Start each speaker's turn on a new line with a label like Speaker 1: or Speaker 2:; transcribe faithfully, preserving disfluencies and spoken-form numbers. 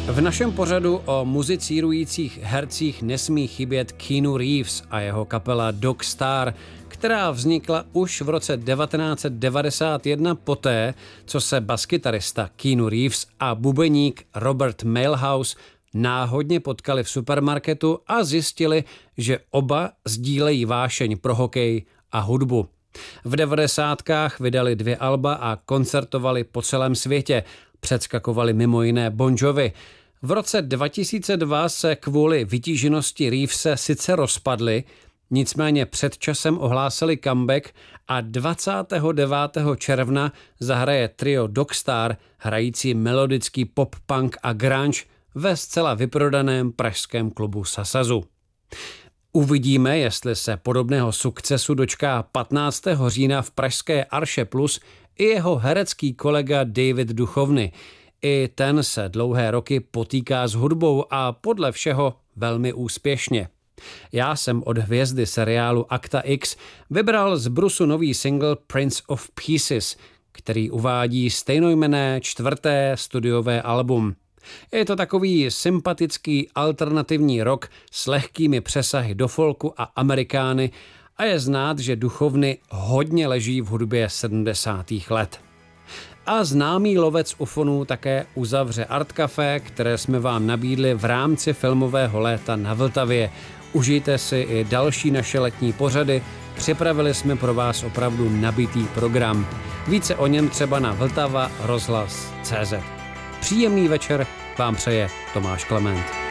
Speaker 1: V našem pořadu o muzicírujících hercích nesmí chybět Keanu Reeves a jeho kapela Dog Star, která vznikla už v roce devatenáct set devadesát jedna poté, co se baskytarista Keanu Reeves a bubeník Robert Milhouse náhodně potkali v supermarketu a zjistili, že oba sdílejí vášeň pro hokej a hudbu. V devadesátkách vydali dvě alba a koncertovali po celém světě. Předskakovali mimo jiné Bon Jovi. V roce dva tisíce dva se kvůli vytíženosti Reevese sice rozpadli, nicméně před časem ohlásili comeback a dvacátého devátého června zahraje trio Dog Star, hrající melodický pop-punk a grunge ve zcela vyprodaném pražském klubu Sasazu. Uvidíme, jestli se podobného sukcesu dočká patnáctého října v pražské Arše Plus i jeho herecký kolega David Duchovny. I ten se dlouhé roky potýká s hudbou a podle všeho velmi úspěšně. Já jsem od hvězdy seriálu Akta X vybral z brusu nový single Prince of Pieces, který uvádí stejnojmenné čtvrté studiové album. Je to takový sympatický alternativní rock s lehkými přesahy do folku a amerikány a je znát, že Duchovny hodně leží v hudbě sedmdesátých let. A známý lovec ufonů také uzavře Art Café, které jsme vám nabídli v rámci filmového léta na Vltavě. Užijte si i další naše letní pořady, připravili jsme pro vás opravdu nabitý program. Více o něm třeba na vltava rozhlas tečka cé zet. Příjemný večer vám přeje Tomáš Klement.